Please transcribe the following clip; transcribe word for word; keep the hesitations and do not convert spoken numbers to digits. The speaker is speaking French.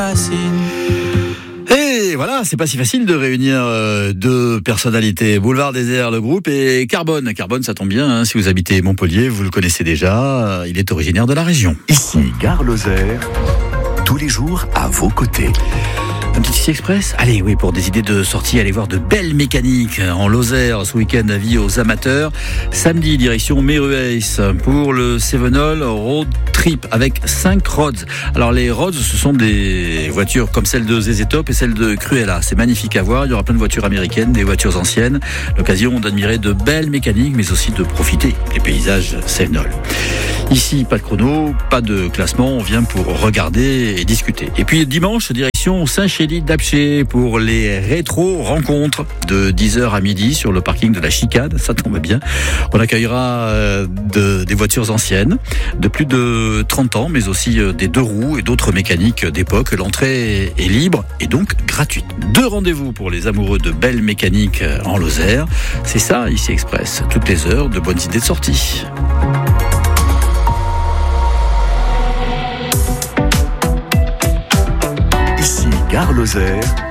Et voilà, c'est pas si facile de réunir euh, deux personnalités. Boulevard Désert, le groupe, et Carbone. Carbone, ça tombe bien, hein, si vous habitez Montpellier, vous le connaissez déjà. Euh, il est originaire de la région. Ici, Gare Lozère, tous les jours à vos côtés. Un petit Ici Express. Allez, oui, pour des idées de sortie, allez voir de belles mécaniques en Lozère ce week-end. Avis aux amateurs. Samedi, direction Méruès pour le Sevenol Road Trip avec cinq Rods. Alors les Rods, ce sont des voitures comme celle de Z Z Top et celle de Cruella. C'est magnifique à voir. Il y aura plein de voitures américaines, des voitures anciennes. L'occasion d'admirer de belles mécaniques, mais aussi de profiter des paysages Sevenol. Ici, pas de chrono, pas de classement, on vient pour regarder et discuter. Et puis dimanche, direction Saint-Chély-d'Apcher pour les rétro-rencontres de dix heures à midi sur le parking de la Chicane, ça tombe bien. On accueillera euh, de, des voitures anciennes de plus de trente ans, mais aussi euh, des deux roues et d'autres mécaniques d'époque. L'entrée est libre et donc gratuite. Deux rendez-vous pour les amoureux de belles mécaniques en Lozère. C'est ça, Ici Express, toutes les heures de bonnes idées de sortie. Ici, Gare Lozère,